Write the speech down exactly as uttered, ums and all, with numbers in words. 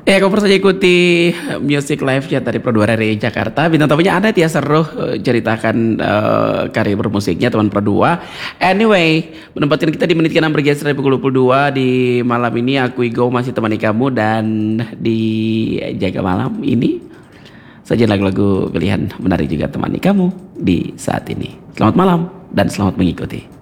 Ya, kamu baru saja ikuti music live-nya dari Pro dua R R I Jakarta. Bintang tamunya ada Tia Seruh, eh, ceritakan eh, karir bermusiknya teman Pro dua. Anyway, menempatkan kita di menit ke enam bergeser dari pukul dua puluh dua di malam ini. Aku Igo masih temani kamu dan di Jaga Malam ini saja lagu-lagu pilihan menarik juga temani kamu di saat ini. Selamat malam dan selamat mengikuti.